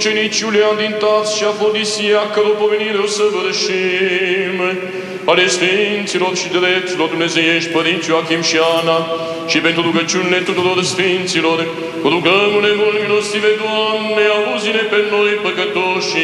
Uceniciule din tați și Afrodisia, căror pomenire o să vărășim, ale Sfinților și Dreptilor Dumnezeiești, Părinți Ioachim și Ana, și pentru rugăciunile tuturor Sfinților, rugăm-ne mult milostive, Doamne, auzi-ne pe noi păcătoși,